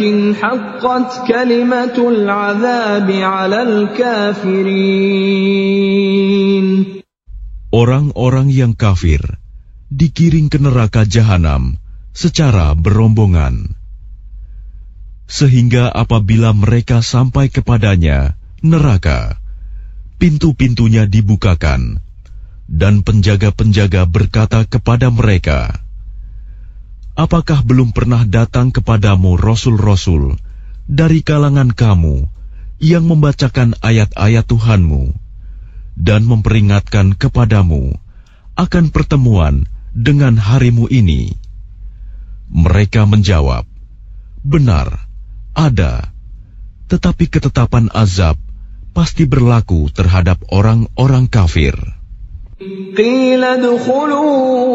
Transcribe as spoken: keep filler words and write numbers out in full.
حقت كلمة العذاب على الكافرين. Orang-orang yang kafir digiring ke neraka jahanam secara berombongan. Sehingga apabila mereka sampai kepadanya, neraka, pintu-pintunya dibukakan, dan penjaga-penjaga berkata kepada mereka, apakah belum pernah datang kepadamu rasul-rasul dari kalangan kamu yang membacakan ayat-ayat Tuhanmu dan memperingatkan kepadamu akan pertemuan dengan harimu ini? Mereka menjawab, benar, ada, tetapi ketetapan azab pasti berlaku terhadap orang-orang kafir. Qila dukhulu